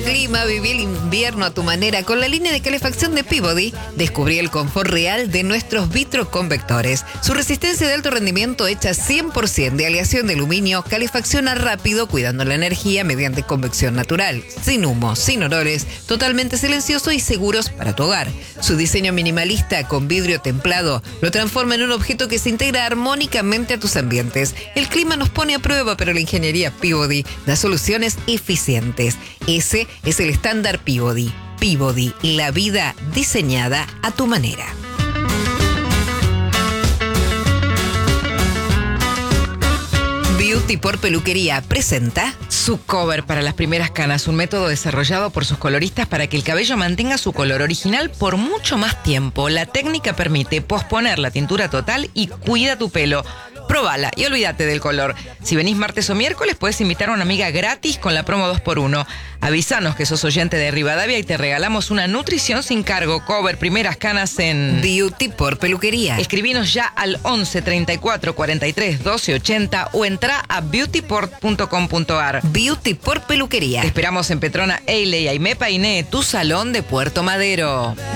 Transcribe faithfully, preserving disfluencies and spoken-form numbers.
clima, viví el invierno a tu manera. Con la línea de calefacción de Peabody, descubrí el confort real de nuestros vitroconvectores. Su resistencia de alto rendimiento hecha cien por ciento de aleación de aluminio calefacciona rápido, cuidando la energía mediante convección natural, sin humo, sin olores, totalmente silencioso y seguros para tu hogar. Su diseño minimalista con vidrio templado lo transforma en un objeto que se integra armónicamente a tus ambientes. El clima nos pone a prueba, pero la ingeniería Peabody da soluciones eficientes. Ese es el estándar Peabody. Peabody, la vida diseñada a tu manera. Beauty por Peluquería presenta Su Cover para las primeras canas, un método desarrollado por sus coloristas para que el cabello mantenga su color original por mucho más tiempo. La técnica permite posponer la tintura total y cuida tu pelo. Probala y olvídate del color. Si venís martes o miércoles, puedes invitar a una amiga gratis con la promo dos por uno. Avísanos que sos oyente de Rivadavia y te regalamos una nutrición sin cargo. Cover primeras canas en Beauty por Peluquería. Escribinos ya al once treinta y cuatro cuarenta y tres doce ochenta o entra a beautyport punto com punto ar. Beauty por Peluquería. Te esperamos en Petrona, Eile y Aimé Painé, tu salón de Puerto Madero.